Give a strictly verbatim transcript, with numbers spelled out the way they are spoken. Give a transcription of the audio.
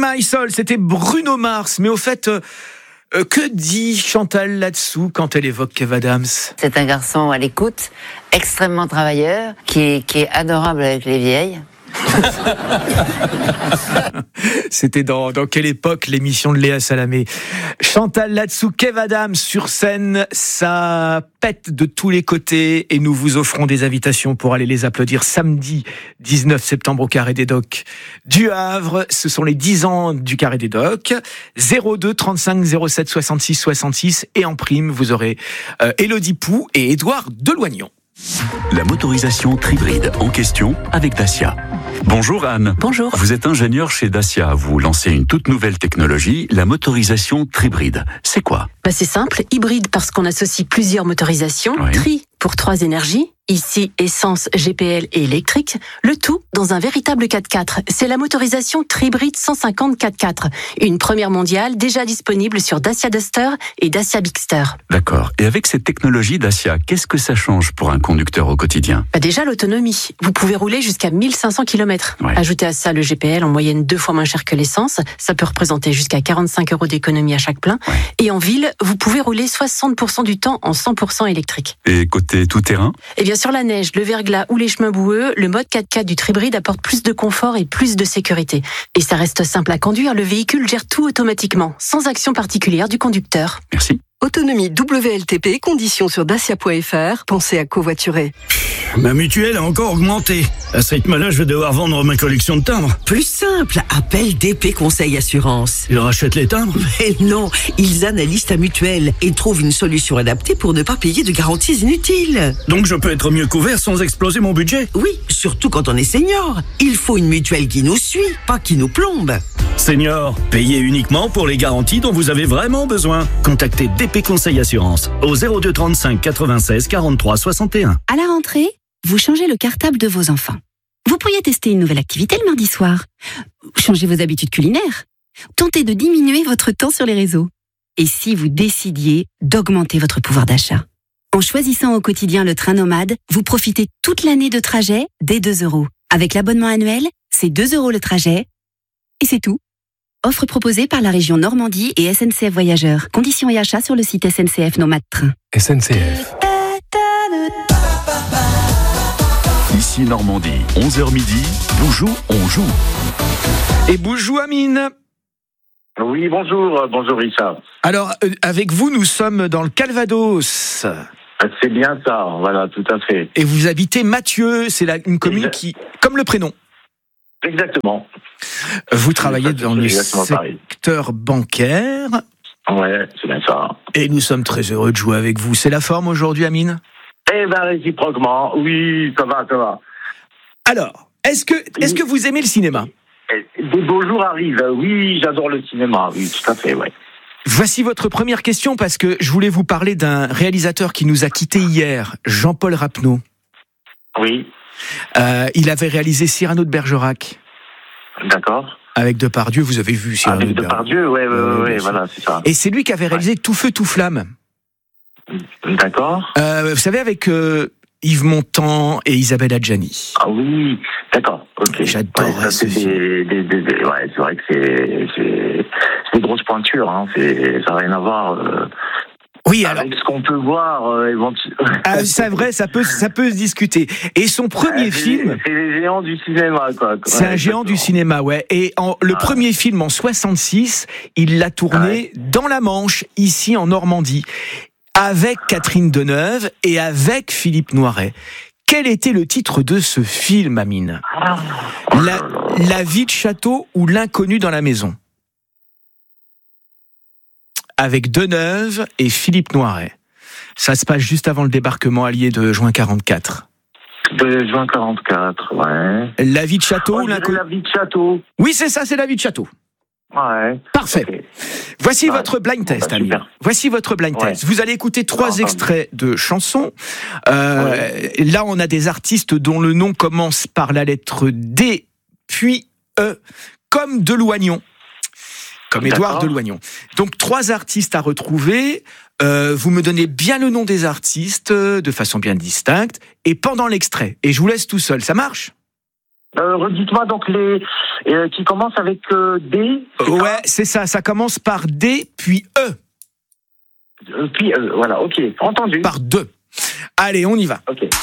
My Soul, c'était Bruno Mars. Mais au fait, euh, euh, que dit Chantal là-dessous quand elle évoque Kev Adams ? C'est un garçon à l'écoute, extrêmement travailleur, qui est, qui est adorable avec les vieilles. C'était dans, dans quelle époque l'émission de Léa Salamé ? Chantal là-dessous, Kev Adams sur scène, ça pète de tous les côtés et nous vous offrons des invitations pour aller les applaudir samedi dix-neuf septembre au Carré des Docks du Havre. Ce sont les dix ans du Carré des Docks. zéro deux trente-cinq zéro sept soixante-six soixante-six et en prime vous aurez euh, Élodie Pou et Édouard Deloignon. La motorisation Tribride en question avec Dacia. Bonjour Anne. Bonjour. Vous êtes ingénieur chez Dacia. Vous lancez une toute nouvelle technologie, la motorisation Tribride. C'est quoi ? Bah c'est simple, hybride parce qu'on associe plusieurs motorisations, Oui. tri pour trois énergies, ici essence, G P L et électrique, le tout dans un véritable quatre-quatre. C'est la motorisation Tribride cent cinquante quatre-quatre, une première mondiale déjà disponible sur Dacia Duster et Dacia Bigster. D'accord. Et avec cette technologie Dacia, qu'est-ce que ça change pour un conducteur au quotidien ? Bah déjà l'autonomie, vous pouvez rouler jusqu'à mille cinq cents kilomètres. Ouais. Ajoutez à ça le G P L en moyenne deux fois moins cher que l'essence, ça peut représenter jusqu'à quarante-cinq euros d'économie à chaque plein. Ouais. Et en ville, vous pouvez rouler soixante pour cent du temps en cent pour cent électrique. Et côté tout-terrain ? Et bien sur la neige, le verglas ou les chemins boueux, le mode quatre-quatre du Tribride apporte plus de confort et plus de sécurité. Et ça reste simple à conduire, le véhicule gère tout automatiquement, sans action particulière du conducteur. Merci. Autonomie W L T P, conditions sur dacia point f r. Pensez à covoiturer. Ma mutuelle a encore augmenté. À ce rythme-là, je vais devoir vendre ma collection de timbres. Plus simple, appelle D P Conseil Assurance. Ils rachètent les timbres ? Mais non, ils analysent ta mutuelle et trouvent une solution adaptée pour ne pas payer de garanties inutiles. Donc je peux être mieux couvert sans exploser mon budget ? Oui, surtout quand on est senior. Il faut une mutuelle qui nous suit, pas qui nous plombe. Senior, payez uniquement pour les garanties dont vous avez vraiment besoin. Contactez D P Conseil Assurance au zéro deux trente-cinq quatre-vingt-seize quarante-trois soixante et un. À la rentrée, vous changez le cartable de vos enfants. Vous pourriez tester une nouvelle activité le mardi soir. Changez vos habitudes culinaires. Tentez de diminuer votre temps sur les réseaux. Et si vous décidiez d'augmenter votre pouvoir d'achat ? En choisissant au quotidien le train nomade, vous profitez toute l'année de trajet dès deux euros. Avec l'abonnement annuel, c'est deux euros le trajet. Et c'est tout. Offre proposée par la région Normandie et S N C F Voyageurs. Conditions et achats sur le site S N C F Nomade Train. S N C F. Ici Normandie, onze heures midi, Boujou, on joue. Et Boujou Amine. Oui, bonjour, bonjour Richard. Alors, euh, avec vous, nous sommes dans le Calvados. C'est bien ça, voilà, tout à fait. Et vous habitez Mathieu, c'est la, une commune Exact. qui, comme le prénom. Exactement. Vous travaillez dans le exactement pareil. secteur bancaire. Ouais, c'est bien ça. Et nous sommes très heureux de jouer avec vous. C'est la forme aujourd'hui, Amine ? Eh ben, réciproquement, oui, ça va, ça va. Alors, est-ce que, est-ce que vous aimez le cinéma ? Des beaux jours arrivent, oui, j'adore le cinéma, oui, tout à fait, ouais. Voici votre première question parce que je voulais vous parler d'un réalisateur qui nous a quittés hier, Jean-Paul Rapneau. Oui. Euh, il avait réalisé Cyrano de Bergerac. D'accord. Avec Depardieu, vous avez vu Cyrano Avec de Depardieu, ouais, ouais, Euh, ouais, bien ouais, sûr. voilà, c'est ça. Et c'est lui qui avait réalisé Tout feu, tout flamme. D'accord. Euh, vous savez, avec euh, Yves Montand et Isabelle Adjani. Ah oui, d'accord, ok. J'adore ouais, ça, ce c'est film. des, des, des, des- ouais, c'est vrai que c'est, c'est, c'est des grosses pointures, hein, c'est, ça n'a rien à voir, euh, Oui, alors, avec ce qu'on peut voir, euh, éventuellement. ah, c'est vrai, ça peut, ça peut se discuter. Et son premier Ouais, c'est- film, C'est les géants du cinéma, quoi. c'est Ouais, un géant du exactement. cinéma, ouais. Et en, le Ah. premier film en soixante-six, il l'a tourné dans la Manche, ici en Normandie, avec Catherine Deneuve et avec Philippe Noiret. Quel était le titre de ce film, Amine ? Ah. La, la vie de château ou l'inconnu dans la maison ? Avec Deneuve et Philippe Noiret. Ça se passe juste avant le débarquement allié de juin quarante-quatre. De juin quarante-quatre, ouais. La vie de château Oh, ou je dirais l'inconnu ? la vie de château. Oui, c'est ça, c'est la vie de château. Ouais. Parfait. Ok. Voici Ouais. votre blind test, Bah, Amine. super. Voici votre blind Ouais. test. Vous allez écouter trois Ah, pardon. extraits de chansons. Euh, Là, on a des artistes dont le nom commence par la lettre D, puis E, comme Deloignon. Comme Édouard D'accord. Deloignon. Donc, trois artistes à retrouver. Euh, vous me donnez bien le nom des artistes, euh, de façon bien distincte, et pendant l'extrait. Et je vous laisse tout seul. Ça marche ? Euh, redites-moi donc les euh, qui commencent avec euh, D. C'est Ouais, ça c'est ça. Ça commence par D, puis E. Euh, puis euh, voilà, ok, entendu. Par deux. Allez, on y va. Ok.